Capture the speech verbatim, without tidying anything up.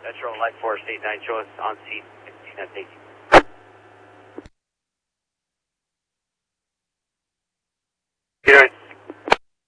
Metro Life Force eight nine, show us on scene, sixteen, that's eighteen.